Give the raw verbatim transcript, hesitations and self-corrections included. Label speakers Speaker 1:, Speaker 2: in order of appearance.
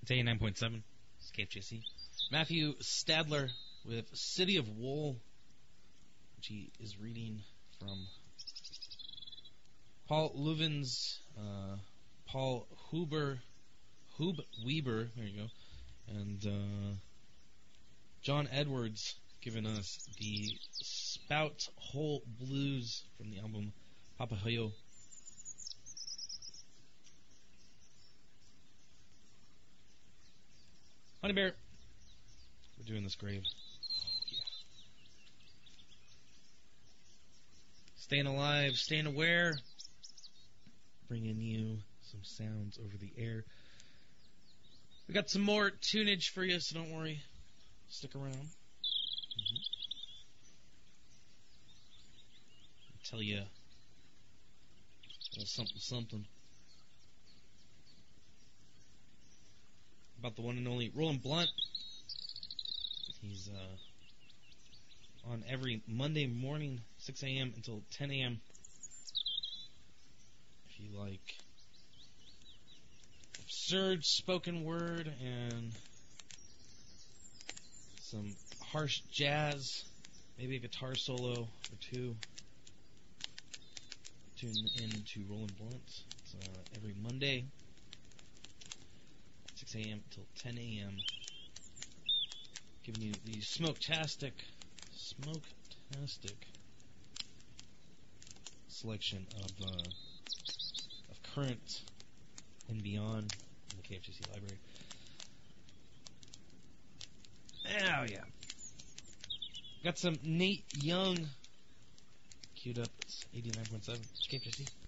Speaker 1: It's eighty-nine point seven. It's K F J C. Matthew Stadler with City of Wool, which he is reading from Paul Leuven's uh, Paul Huber, Hub Weber, there you go, and uh, John Edwards giving us the Spout Hole Blues from the album Papahoyo. Honey Bear, we're doing this grave. Oh, yeah. Staying alive, staying aware, bringing you some sounds over the air. We got some more tunage for you, so don't worry. Stick around. Mm-hmm. I'll tell you a little something, something about the one and only Roland Blunt. He's uh, on every Monday morning, six a.m. until ten a.m. If you like absurd spoken word and some harsh jazz, maybe a guitar solo or two, tune in to Roland Blunt. It's uh, every Monday, six a.m. until ten a.m. Giving you the smoke-tastic, smoke-tastic selection of uh, of current and beyond in the K F G C library. Oh yeah, got some Nate Young queued up. It's eighty-nine point seven K F G C.